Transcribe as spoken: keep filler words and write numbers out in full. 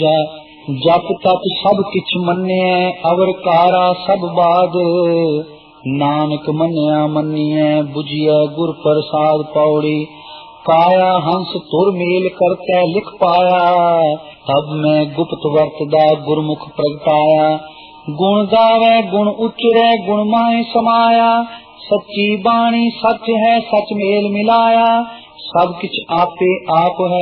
जप तप सब किछ मन्निए अवर कारा सब बाद। नानक मन्निया मन्निए बुझिए गुर प्रसाद पौड़ी। काया हंस तुर मेल करते लिख पाया तब मैं गुप्त वर्तदा गुरमुख प्रगटाया। गुण गावे गुण उच्चरे गुण माए समाया। सच्ची बाणी सच है सच मेल मिलाया। सब किछ आपे आप है